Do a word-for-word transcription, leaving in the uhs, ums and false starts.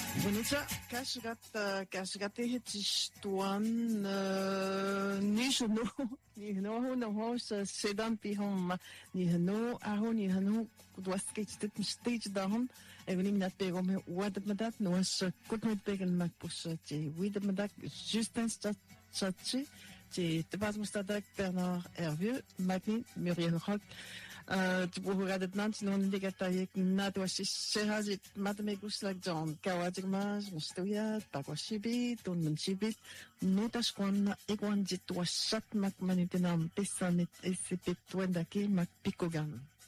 Bonita, kasgat kasgat hits tuan ni hno ni hno no ho sa sedan pi hom ni hno aho ni hno dwaskit dit stage dahom even nat begom wad madat no as kut met begen mak pus ti wid madak justin stat satchi ti tebas mustadak Bernard Hervieux Magni Muriel Rock تبوهرادت نانت نون ليغتايك نادواشي سيهازيت مادميغوسلاك جون كاواجماز مستويات باكوشيبيت دون منشيبيت نوتاشكوان إيغوان جيت واشات ماك مانيتنام بيسانيت إسيبيت ونداكي ماك بيكوغان